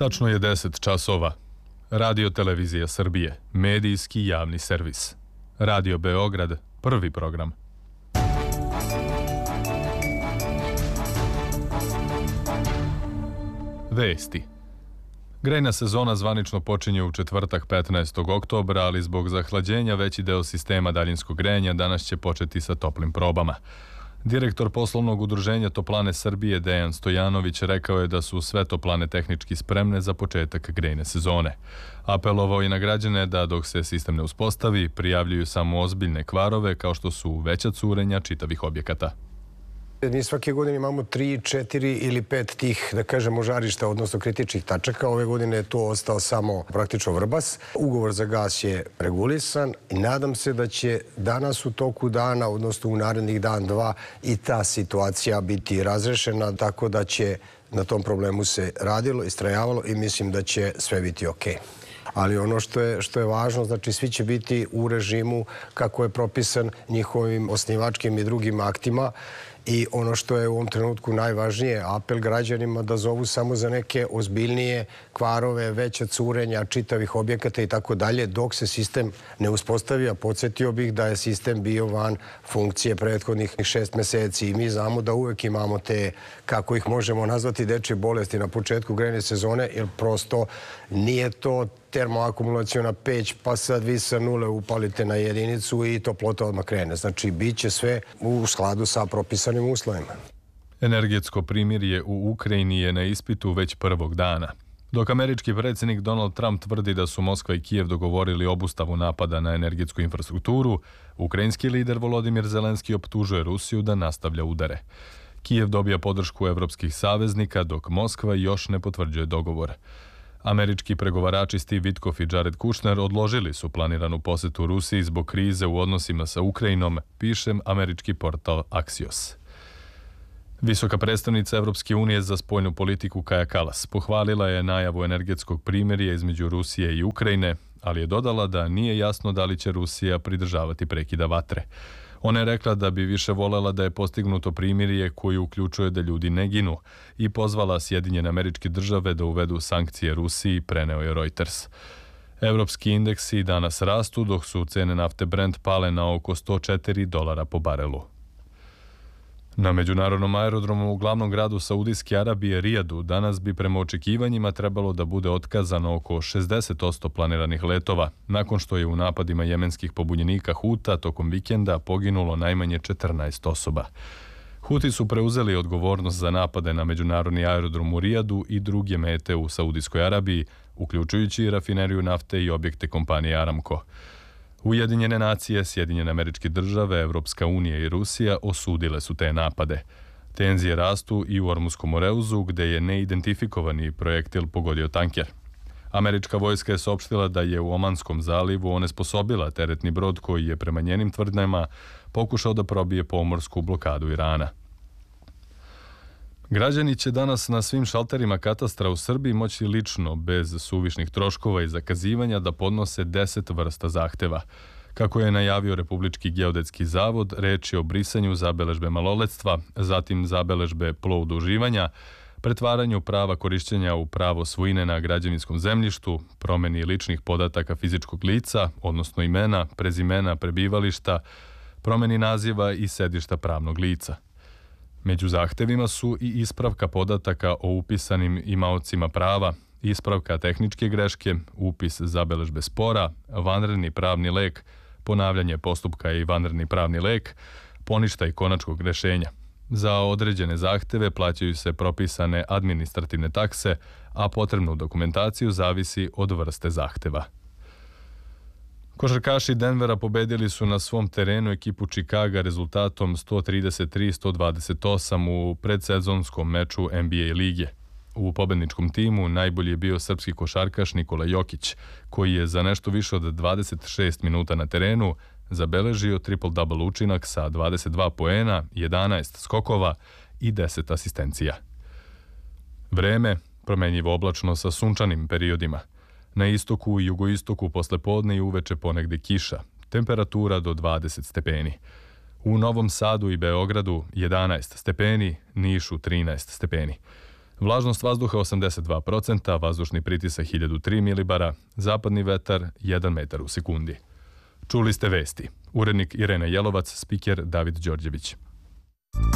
Tačno je 10 časova. Radio Televizija Srbije, medijski javni servis. Radio Beograd, prvi program. Vesti. Grejna sezona zvanično počinje u četvrtak 15. oktobra, ali zbog zahlađenja veći deo sistema daljinskog grejanja danas će početi sa toplim probama. Direktor poslovnog udruženja Toplane Srbije Dejan Stojanović rekao je da su sve toplane tehnički spremne za početak grejne sezone. Apelovao je na građane da dok se sistem ne uspostavi, prijavljuju samo ozbiljne kvarove kao što su veća curenja čitavih objekata. Mi svake godine imamo 3, 4 ili 5 tih, da kažemo, žarišta, odnosno kritičnih tačaka. Ove godine je to ostao samo praktično Vrbas. Ugovor za gas je regulisan i nadam se da će danas u toku dana, odnosno u narednih dan, dva, i ta situacija biti razrešena, tako da će na tom problemu se radilo, istrajavalo i mislim da će sve biti okej. Ali ono što je važno, znači svi će biti u režimu kako je propisan njihovim osnivačkim i drugim aktima. I ono što je u ovom trenutku najvažnije, apel građanima da zovu samo za neke ozbiljnije kvarove, veća curenja čitavih objekata i tako dalje, dok se sistem ne uspostavi. A podsjetio bih da je sistem bio van funkcije prethodnih 6 meseci i mi znamo da uvek imamo te, kako ih možemo nazvati, dečje bolesti na početku grejne sezone, jer prosto nije to termoakumulaciona peć, pa sad vi sa nule upalite na jedinicu i toplota odmah krene. Znači, bit će sve u skladu sa propisanim uslovima. Energetsko primirje u Ukrajini je na ispitu već prvog dana. Dok američki predsjednik Donald Trump tvrdi da su Moskva i Kijev dogovorili obustavu napada na energetsku infrastrukturu, ukrajinski lider Volodimir Zelenski optužuje Rusiju da nastavlja udare. Kijev dobija podršku evropskih saveznika, dok Moskva još ne potvrđuje dogovor. Američki pregovarači Steve Witkoff i Jared Kushner odložili su planiranu posetu Rusiji zbog krize u odnosima sa Ukrajinom, piše američki portal Axios. Visoka predstavnica Evropske unije za spoljnu politiku Kaja Kallas pohvalila je najavu energetskog primirja između Rusije i Ukrajine, ali je dodala da nije jasno da li će Rusija pridržavati prekida vatre. Ona je rekla da bi više volela da je postignuto primirje koje uključuje da ljudi ne ginu i pozvala Sjedinjene Američke Države da uvedu sankcije Rusiji, preneo je Reuters. Evropski indeksi danas rastu, dok su cene nafte Brent pale na oko $104 po barelu. Na međunarodnom aerodromu u glavnom gradu Saudijske Arabije, Rijadu, danas bi prema očekivanjima trebalo da bude otkazano oko 60% planiranih letova, nakon što je u napadima jemenskih pobunjenika Huta tokom vikenda poginulo najmanje 14 osoba. Huti su preuzeli odgovornost za napade na međunarodni aerodrom u Rijadu i druge mete u Saudijskoj Arabiji, uključujući rafineriju nafte i objekte kompanije Aramco. Ujedinjene nacije, Sjedinjene Američke Države, Evropska unija i Rusija osudile su te napade. Tenzije rastu i u Ormuskom Moreuzu, gde je neidentifikovani projektil pogodio tanker. Američka vojska je saopštila da je u Omanskom zalivu onesposobila teretni brod koji je prema njenim tvrdnjama pokušao da probije pomorsku blokadu Irana. Građani će danas na svim šalterima katastra u Srbiji moći lično, bez suvišnih troškova i zakazivanja, da podnose 10 vrsta zahteva. Kako je najavio Republički geodetski zavod, reč je o brisanju zabeležbe maloletstva, zatim zabeležbe ploudruživanja, pretvaranju prava korišćenja u pravo svojine na građevinskom zemljištu, promeni ličnih podataka fizičkog lica, odnosno imena, prezimena, prebivališta, promeni naziva i sedišta pravnog lica. Među zahtevima su i ispravka podataka o upisanim imaocima prava, ispravka tehničke greške, upis zabeležbe spora, vanredni pravni lek, ponavljanje postupka i vanredni pravni lek, poništaj konačnog rešenja. Za određene zahteve plaćaju se propisane administrativne takse, a potrebnu dokumentaciju zavisi od vrste zahteva. Košarkaši Denvera pobedili su na svom terenu ekipu Čikaga rezultatom 133-128 u predsezonskom meču NBA lige. U pobedničkom timu najbolji je bio srpski košarkaš Nikola Jokić, koji je za nešto više od 26 minuta na terenu zabeležio triple-double učinak sa 22 poena, 11 skokova i 10 asistencija. Vreme promenjivo oblačno sa sunčanim periodima. Na istoku i jugoistoku poslepodne i uveče ponegde kiša, temperatura do 20 stepeni. U Novom Sadu i Beogradu 11 stepeni, Nišu 13 stepeni. Vlažnost vazduha 82%, vazdušni pritisak 1003 milibara, zapadni vetar 1 metar u sekundi. Čuli ste vesti. Urednik Irena Jelovac, spiker David Đorđević.